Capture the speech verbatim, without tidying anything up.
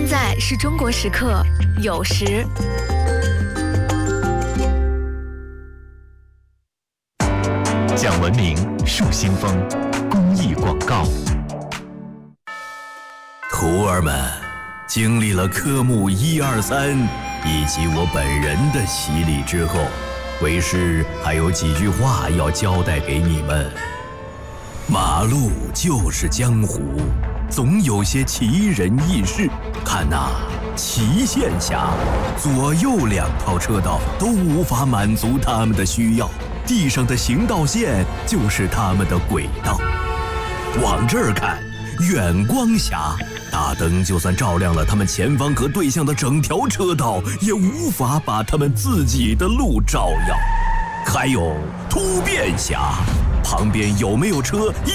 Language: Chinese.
现在是中国时刻，有时。 讲文明树新风公益广告。 徒儿们，经历了科目一二三以及我本人的洗礼之后，为师还有几句话要交代给你们。马路就是江湖，总有些奇人异事。看呐、啊，齐县峡左右两套车道都无法满足他们的需要，地上的行道线就是他们的轨道。往这儿看，远光峡大灯就算照亮了他们前方和对向的整条车道，也无法把他们自己的路照耀。还有突变峡，旁边有没有车